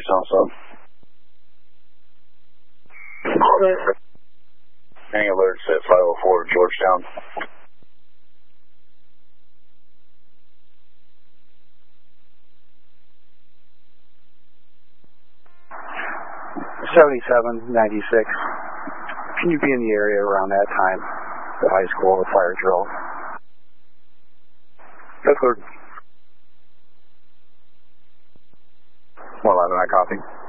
Georgetown South. Any alerts at 504 Georgetown. 7796. Can you be in the area around that time? The high school fire drill. That's clear. 111, I copy.